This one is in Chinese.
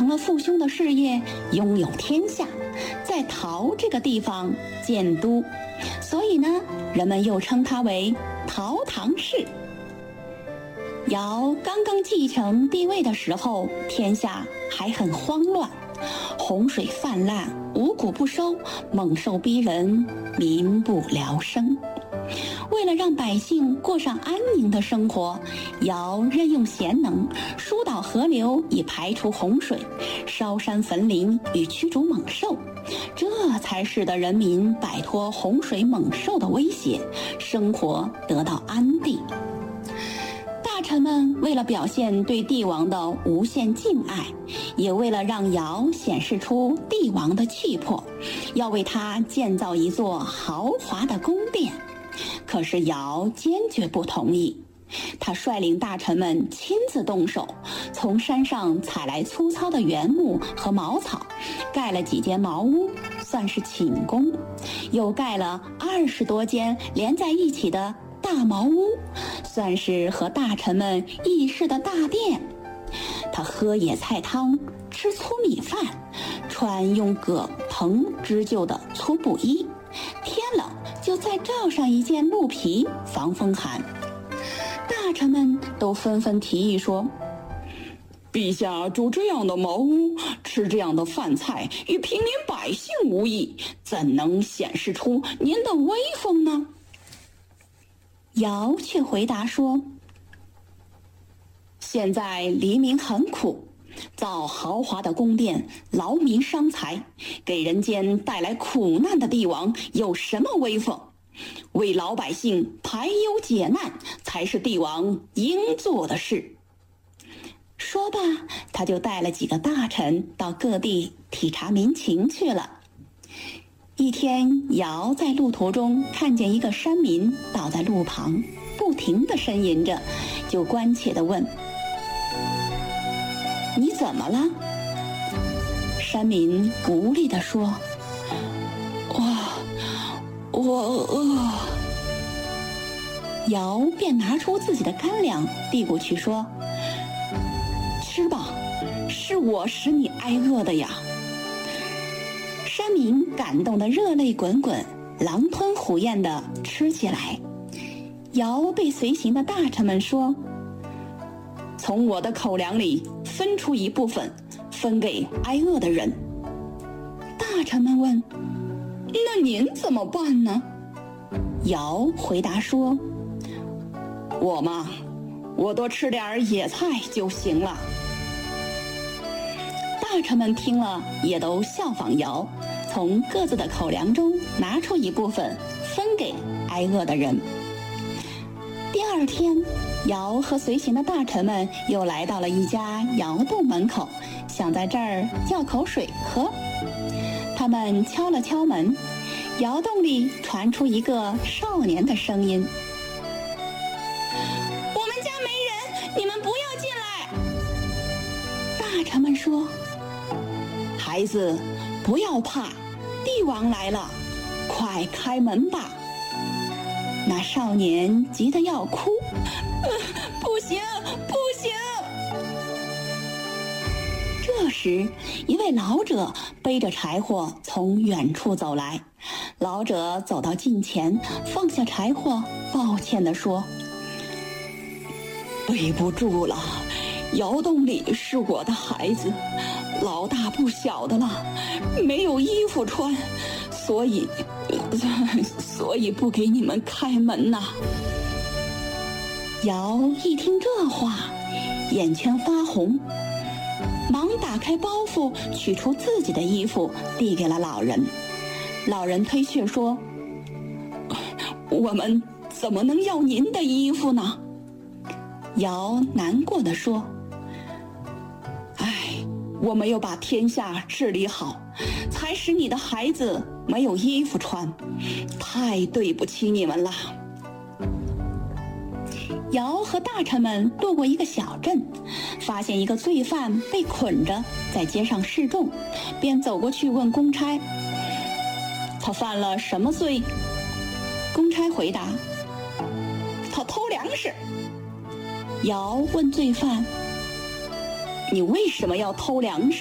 成了父兄的事业，拥有天下，在陶这个地方建都，所以呢，人们又称他为陶唐氏。尧刚刚继承帝位的时候，天下还很慌乱，洪水泛滥，五谷不收，猛兽逼人，民不聊生。为了让百姓过上安宁的生活，尧任用贤能，疏导河流以排除洪水，烧山焚林以驱逐猛兽，这才使得人民摆脱洪水猛兽的威胁，生活得到安定。大臣们为了表现对帝王的无限敬爱，也为了让尧显示出帝王的气魄，要为他建造一座豪华的宫殿。可是尧坚决不同意，他率领大臣们亲自动手，从山上采来粗糙的原木和茅草，盖了几间茅屋，算是寝宫，又盖了20多间连在一起的大茅屋，算是和大臣们议事的大殿。他喝野菜汤，吃粗米饭，穿用葛藤织就的粗布衣，天冷就再罩上一件鹿皮防风寒。大臣们都纷纷提议说，陛下住这样的茅屋，吃这样的饭菜，与平民百姓无异，怎能显示出您的威风呢？尧却回答说，现在黎民很苦，造豪华的宫殿，劳民伤财，给人间带来苦难的帝王有什么威风？为老百姓排忧解难，才是帝王应做的事。说罢，他就带了几个大臣到各地体察民情去了。一天，尧在路途中看见一个山民倒在路旁，不停地呻吟着，就关切地问，你怎么了？山民无力地说，我饿。尧便拿出自己的干粮递过去说，吃吧，是我使你挨饿的呀。山民感动得热泪滚滚，狼吞虎咽地吃起来。尧对随行的大臣们说，从我的口粮里分出一部分，分给挨饿的人。大臣们问，那您怎么办呢？尧回答说，我多吃点野菜就行了。大臣们听了也都效仿尧，从各自的口粮中拿出一部分分给挨饿的人。第二天，尧和随行的大臣们又来到了一家窑洞门口，想在这儿要口水喝。他们敲了敲门，窑洞里传出一个少年的声音，我们家没人，你们不要进来。大臣们说，孩子，不要怕，帝王来了，快开门吧。那少年急得要哭，不行，不行。这时，一位老者背着柴火从远处走来。老者走到近前，放下柴火，抱歉地说，对不住了，窑洞里是我的孩子，老大不小的了，没有衣服穿，所以不给你们开门呐。尧一听这话，眼圈发红，忙打开包袱，取出自己的衣服，递给了老人。老人推却说，我们怎么能要您的衣服呢？尧难过地说，我没有把天下治理好，才使你的孩子没有衣服穿，太对不起你们了。尧和大臣们路过一个小镇，发现一个罪犯被捆着在街上示众，便走过去问公差，他犯了什么罪？公差回答，他偷粮食。尧问罪犯，你为什么要偷粮食？